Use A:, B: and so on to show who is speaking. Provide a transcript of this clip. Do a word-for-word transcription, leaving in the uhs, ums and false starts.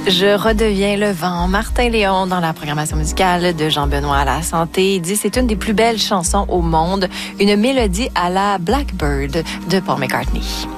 A: Je redeviens le vent. Martin Léon dans la programmation musicale de Jean-Benoît à la santé. Il dit c'est une des plus belles chansons au monde. Une mélodie à la Blackbird de Paul McCartney.